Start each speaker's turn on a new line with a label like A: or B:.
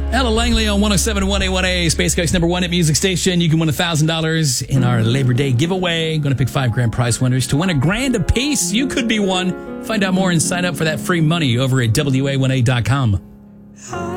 A: Ella Langley on 107.1 A1A, Space Coast number one at Music Station. You can win $1,000 in our Labor Day giveaway. Going to pick 5 grand prize winners to win $1,000 apiece. You could be one. Find out more and sign up for that free money over at WA1A.com.